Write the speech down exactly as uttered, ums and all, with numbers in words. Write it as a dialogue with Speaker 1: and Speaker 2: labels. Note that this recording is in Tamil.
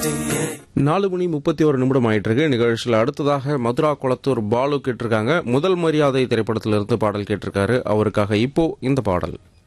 Speaker 1: நாலு மணி முப்பத்தி ஒரு நிமிடம் ஆயிட்டு இருக்கு. நிகழ்ச்சியில் அடுத்ததாக மதுரா குளத்தூர் பாலு கேட்டிருக்காங்க. முதல் மரியாதை திரைப்படத்திலிருந்து பாடல் கேட்டிருக்காரு. அவருக்காக இப்போ இந்த பாடல்.